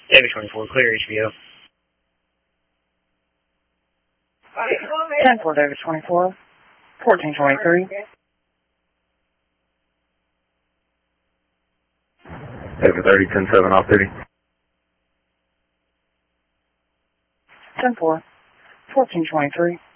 David 24, clear HBO. 10-4, David 24, 1423. David 30, 10-7, off duty. 10-4, 1423.